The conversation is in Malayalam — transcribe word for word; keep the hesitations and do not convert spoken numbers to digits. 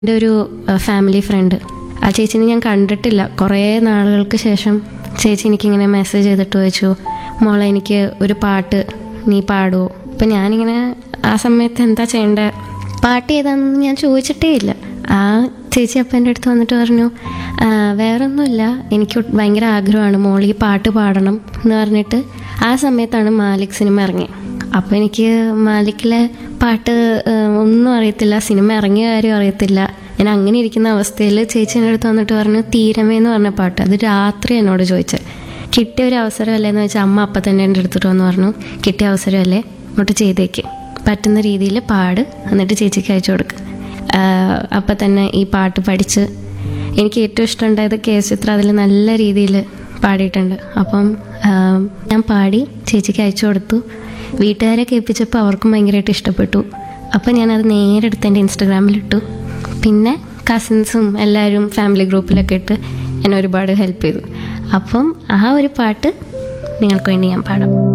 എൻ്റെ ഒരു ഫാമിലി ഫ്രണ്ട്, ആ ചേച്ചിനെ ഞാൻ കണ്ടിട്ടില്ല. കുറേ നാളുകൾക്ക് ശേഷം ചേച്ചി എനിക്കിങ്ങനെ മെസ്സേജ് ചെയ്തിട്ട് ചോദിച്ചു, മോളെ എനിക്ക് ഒരു പാട്ട് നീ പാടുമോ? അപ്പം ഞാനിങ്ങനെ ആ സമയത്ത് എന്താ ചെയ്യേണ്ടത്, പാട്ട് ഏതാണെന്ന് ഞാൻ ചോദിച്ചിട്ടേ ഇല്ല. ആ ചേച്ചി അപ്പം എൻ്റെ അടുത്ത് വന്നിട്ട് പറഞ്ഞു, വേറൊന്നുമില്ല, എനിക്ക് ഭയങ്കര ആഗ്രഹമാണ് മോൾ ഈ പാട്ട് പാടണം എന്ന് പറഞ്ഞിട്ട്. ആ സമയത്താണ് മാലിക് സിനിമ ഇറങ്ങിയത്. അപ്പോൾ എനിക്ക് മാലിക്കിലെ പാട്ട് ഒന്നും അറിയത്തില്ല, സിനിമ ഇറങ്ങിയ കാര്യം അറിയത്തില്ല. ഞാൻ അങ്ങനെ ഇരിക്കുന്ന അവസ്ഥയിൽ ചേച്ചി എൻ്റെ അടുത്ത് വന്നിട്ട് പറഞ്ഞു, തീരമേ എന്ന് പറഞ്ഞ പാട്ട്, അത് രാത്രി എന്നോട് ചോദിച്ചത്. കിട്ടിയ ഒരു അവസരമല്ലേ എന്ന് വെച്ചാൽ അമ്മ അപ്പം തന്നെ എൻ്റെ അടുത്തിട്ട് വന്ന് പറഞ്ഞു, കിട്ടിയ അവസരമല്ലേ, അങ്ങോട്ട് ചെയ്തേക്ക്, പറ്റുന്ന രീതിയിൽ പാട്, എന്നിട്ട് ചേച്ചിക്ക് അയച്ചു കൊടുക്കുക. അപ്പം തന്നെ ഈ പാട്ട് പഠിച്ച് എനിക്ക് ഏറ്റവും ഇഷ്ടമുണ്ടായത് കെ എസ് ചിത്ര അതിൽ നല്ല രീതിയിൽ പാടിയിട്ടുണ്ട്. അപ്പം ഞാൻ പാടി ചേച്ചിക്ക് അയച്ചു കൊടുത്തു. വീട്ടുകാരെ കേൾപ്പിച്ചപ്പോൾ അവർക്കും ഭയങ്കരമായിട്ട് ഇഷ്ടപ്പെട്ടു. അപ്പം ഞാനത് നേരെ എടുത്ത് എൻ്റെ ഇൻസ്റ്റഗ്രാമിലിട്ടു. പിന്നെ കസിൻസും എല്ലാവരും ഫാമിലി ഗ്രൂപ്പിലൊക്കെ ഇട്ട് എന്നെ ഒരുപാട് ഹെൽപ്പ് ചെയ്തു. അപ്പം ആ ഒരു പാട്ട് നിങ്ങൾക്ക് വേണ്ടി ഞാൻ പാടാം.